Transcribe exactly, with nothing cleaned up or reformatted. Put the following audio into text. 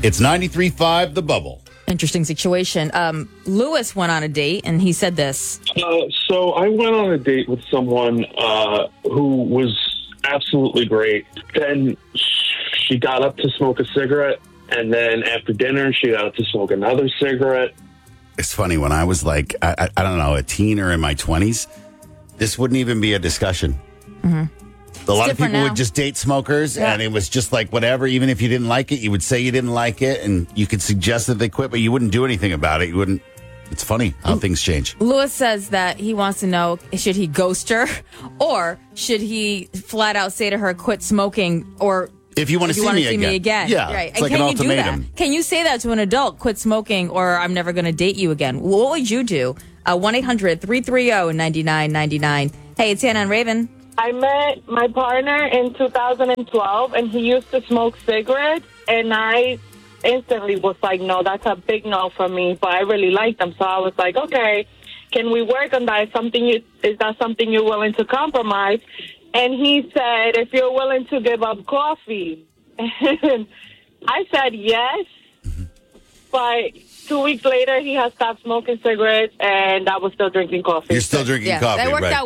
It's ninety-three point five The Bubble. Interesting situation. Um, Lewis went on a date, and he said this. Uh, so I went on a date with someone uh, who was absolutely great. Then she got up to smoke a cigarette, and then after dinner, she got up to smoke another cigarette. It's funny, when I was like, I, I, I don't know, a teen or in my twenties, this wouldn't even be a discussion. Mm-hmm. A lot of different people now. would just date smokers, Yeah. and it was just like whatever. Even if you didn't like it, you would say you didn't like it, and you could suggest that they quit, but you wouldn't do anything about it. You wouldn't. It's funny how things change. Lewis says that he wants to know, should he ghost her, or should he flat out say to her, quit smoking, or If you want to you see, want me, to see again. me again. Yeah, Right. it's And like can an you do ultimatum. that? Can you say that to an adult, quit smoking, or I'm never going to date you again? What would you do? Uh, one eight hundred three three zero nine nine nine nine. Hey, it's Hannah and Raven. I met my partner in two thousand twelve, and he used to smoke cigarettes, and I instantly was like, no, that's a big no for me, but I really liked him, so I was like, okay, can we work on that? Is, something you, is that something you're willing to compromise? And he said, if you're willing to give up coffee. And I said yes, but two weeks later, he has stopped smoking cigarettes, and I was still drinking coffee. You're still drinking Yeah, coffee, that worked right? out